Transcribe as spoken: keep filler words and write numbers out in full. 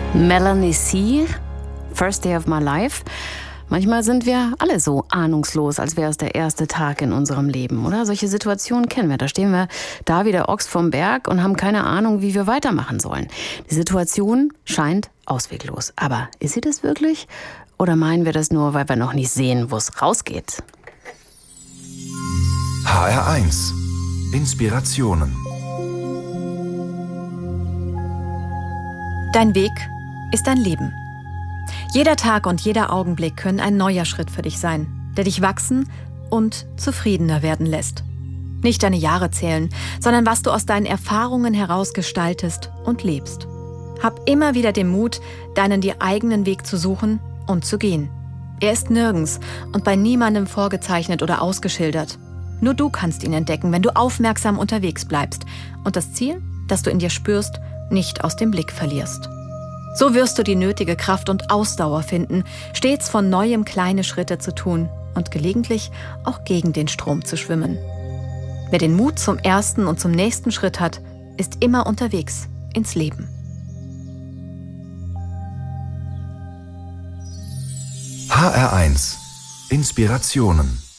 Melanie C., First Day of My Life. Manchmal sind wir alle so ahnungslos, als wäre es der erste Tag in unserem Leben, oder? Solche Situationen kennen wir. Da stehen wir da wie der Ochs vom Berg und haben keine Ahnung, wie wir weitermachen sollen. Die Situation scheint ausweglos. Aber ist sie das wirklich? Oder meinen wir das nur, weil wir noch nicht sehen, wo es rausgeht? H R eins. Inspirationen. Dein Weg ist dein Leben. Jeder Tag und jeder Augenblick können ein neuer Schritt für dich sein, der dich wachsen und zufriedener werden lässt. Nicht deine Jahre zählen, sondern was du aus deinen Erfahrungen heraus gestaltest und lebst. Hab immer wieder den Mut, deinen dir eigenen Weg zu suchen und zu gehen. Er ist nirgends und bei niemandem vorgezeichnet oder ausgeschildert. Nur du kannst ihn entdecken, wenn du aufmerksam unterwegs bleibst und das Ziel, das du in dir spürst, nicht aus dem Blick verlierst. So wirst du die nötige Kraft und Ausdauer finden, stets von Neuem kleine Schritte zu tun und gelegentlich auch gegen den Strom zu schwimmen. Wer den Mut zum ersten und zum nächsten Schritt hat, ist immer unterwegs ins Leben. H R eins. Inspirationen.